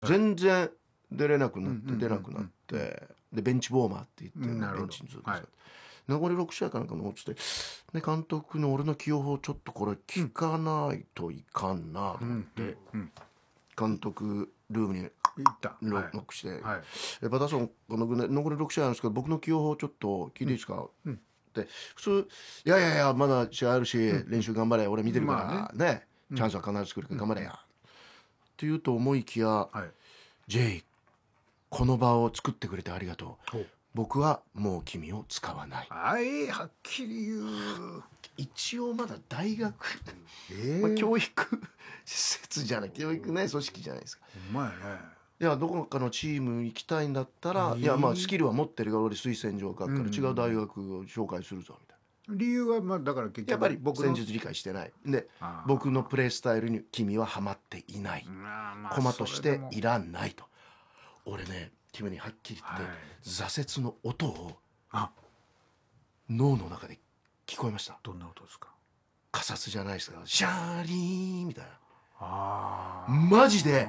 全然出れなくなって出なくなってでベンチウォーマーって言ってベンチにずっと残り6試合かなんかのつってで監督の俺の起用法ちょっとこれ聞かないといかんなと思って監督ルームにノックして「パターソン残り6試合なんですけど僕の起用法ちょっと聞いていいですか?」って普通「いやいやいやまだ試合あるし練習頑張れ俺見てるからねチャンスは必ず作るから頑張れや」って言うと思いきや「ジェイこの場を作ってくれてありがとう僕はもう君を使わない」 はっきり言う。 一応まだ大学、教育施設じゃない教育ね組織じゃないですか。 うまいね。 いやどこかのチーム行きたいんだったら、いやまあスキルは持ってるから俺推薦状書くから違う大学を紹介するぞみたいな。理由はまあだから結局やっぱり戦術理解してないで僕のプレースタイルに君はハマっていない駒としていらないと。俺ね君にはっきり言って挫折の音を脳の中で聞こえました。 どんな音ですか？ カサスじゃないですかシャーリーみたいなマジで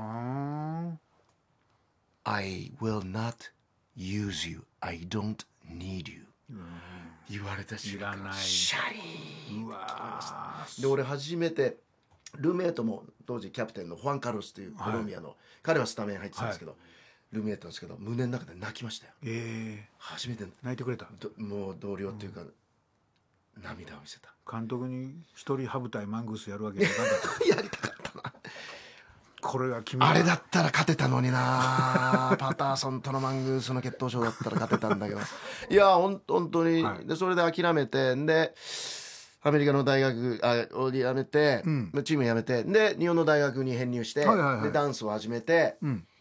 I will not use you I don't need you 言われた瞬間シャリーって聞こえましたで俺初めてルーメイトも当時キャプテンのファン・カルロスというコロンビアの彼はスタメン入ってたんですけどルーメイトなんですけど胸の中で泣きましたよ。初めて泣いてくれた。 もう同僚っていうか涙を見せた。 監督に一人ハブ対マングースやるわけじゃなかったやりたかったなこれが君あれだったら勝てたのになパターソンとのマングースの決闘勝だったら勝てたんだけどいや本当に、でそれで諦めてでアメリカの大学を辞めて、チーム辞めてで日本の大学に編入して、でダンスを始めて、